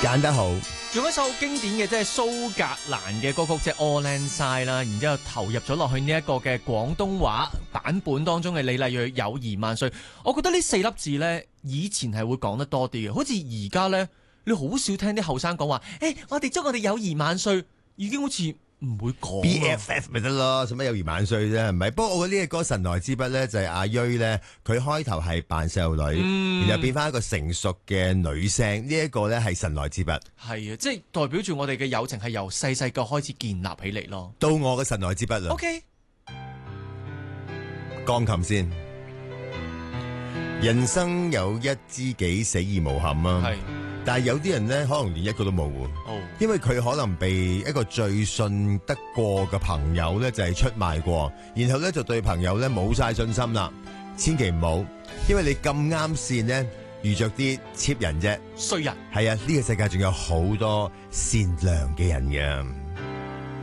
揀得好。 仲有一首經典嘅即係蘇格蘭嘅歌曲，即係 Auld Lang Syne 啦，然之後投入咗落去呢一個嘅廣東話版本當中嘅李麗蕊友誼萬歲。我覺得呢4粒字呢，以前係會講得多啲嘅，好似而家呢，你好少聽啲後生講話，我哋祝我哋友誼萬歲，已經好似唔會講 BFF 咪得咯，使乜友誼萬歲啫？唔係，不過我覺得呢個歌神來之筆咧，就係阿蕊咧，佢開頭係扮細路女，然後變翻一個成熟嘅女聲，呢一個咧係神來之筆。 係啊，即係代表住我哋嘅友情係由細細個開始建立起嚟咯。 到我嘅神來之筆啦。 OK， 鋼琴先，人生有一知己，死而無憾啊。 係。 但係有啲人咧，可能連一個都冇喎，因為佢可能被一個最信得過嘅朋友咧，就係出賣過，然後咧就對朋友咧冇晒信心啦。千祈唔好，因為你咁啱線咧，遇着啲 cheap 人啫， 衰人。 係啊，呢個世界仲有好多善良嘅人嘅。